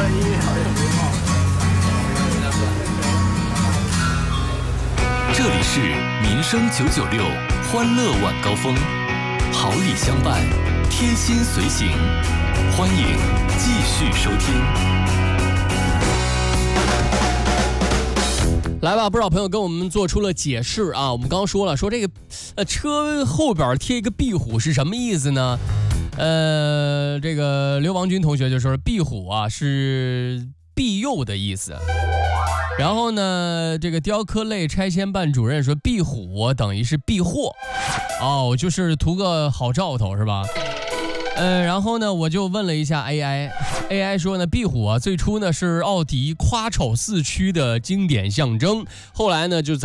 这里是民生996欢乐晚高峰，好礼相伴，贴心随行，欢迎继续收听。 来吧，不少朋友跟我们做出了解释啊。我们刚刚说了，说这个车后边贴一个壁虎是什么意思呢？这个刘王军同学就说壁虎啊是庇佑的意思。然后呢，这个雕刻类拆迁办主任说壁虎等于是避祸，哦，就是图个好兆头是吧？然后呢，我就问了一下 AI 说呢，壁虎啊最初呢是奥迪夸丑四驱的经典象征，后来呢就